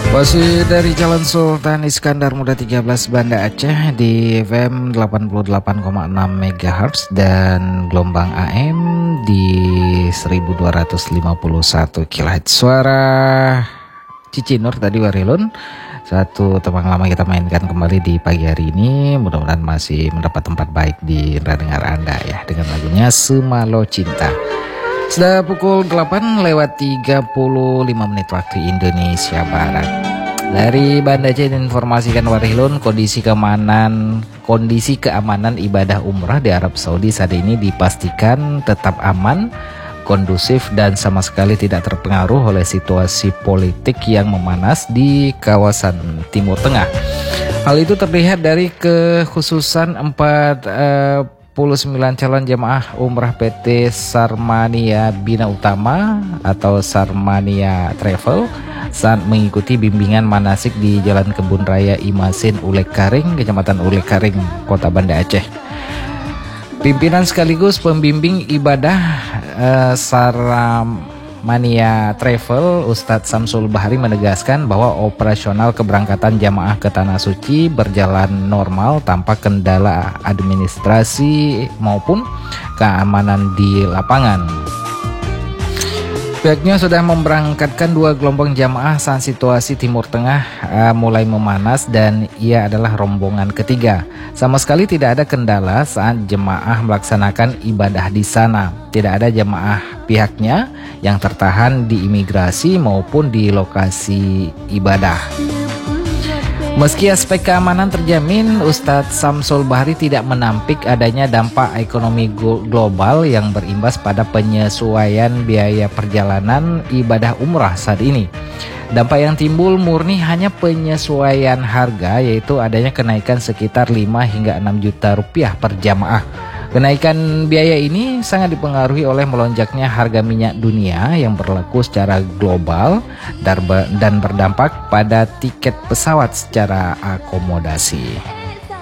Masih dari Jalan Sultan Iskandar Muda 13 Banda Aceh di FM 88,6 MHz dan gelombang AM di 1251 kHz. Suara Cici Nur tadi Warilun, satu tembang lama kita mainkan kembali di pagi hari ini. Mudah-mudahan masih mendapat tempat baik di dengar Anda ya, dengan lagunya Semalo Cinta. Sudah pukul 8:35 waktu Indonesia Barat. Dari Banda Aceh informasikan Warilun, kondisi keamanan ibadah umrah di Arab Saudi saat ini dipastikan tetap aman, kondusif dan sama sekali tidak terpengaruh oleh situasi politik yang memanas di kawasan Timur Tengah. Hal itu terlihat dari kekhususan 49 calon jemaah umrah PT Sarmania Bina Utama atau Sarmania Travel saat mengikuti bimbingan manasik di Jalan Kebun Raya Imasin Ulekaring, Kecamatan Ulekaring, Kota Banda Aceh. Pimpinan sekaligus pembimbing ibadah Sarmania Travel, Ustadz Samsul Bahari menegaskan bahwa operasional keberangkatan jamaah ke Tanah Suci berjalan normal tanpa kendala administrasi maupun keamanan di lapangan. Pihaknya sudah memberangkatkan 2 gelombang jamaah saat situasi Timur Tengah mulai memanas dan ia adalah rombongan ketiga. Sama sekali tidak ada kendala saat jemaah melaksanakan ibadah di sana. Tidak ada jemaah pihaknya yang tertahan di imigrasi maupun di lokasi ibadah. Meski aspek keamanan terjamin, Ustadz Samsul Bahari tidak menampik adanya dampak ekonomi global yang berimbas pada penyesuaian biaya perjalanan ibadah umrah saat ini. Dampak yang timbul murni hanya penyesuaian harga, yaitu adanya kenaikan sekitar 5 hingga 6 juta rupiah per jamaah. Kenaikan biaya ini sangat dipengaruhi oleh melonjaknya harga minyak dunia yang berlaku secara global dan berdampak pada tiket pesawat secara akomodasi.